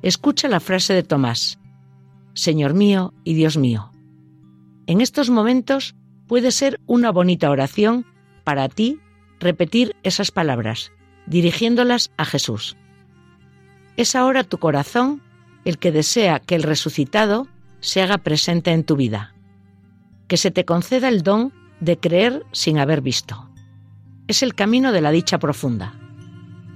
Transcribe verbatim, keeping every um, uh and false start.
escucha la frase de Tomás: Señor mío y Dios mío. En estos momentos puede ser una bonita oración para ti repetir esas palabras, dirigiéndolas a Jesús. Es ahora tu corazón el que desea que el resucitado se haga presente en tu vida, que se te conceda el don de creer sin haber visto. Es el camino de la dicha profunda.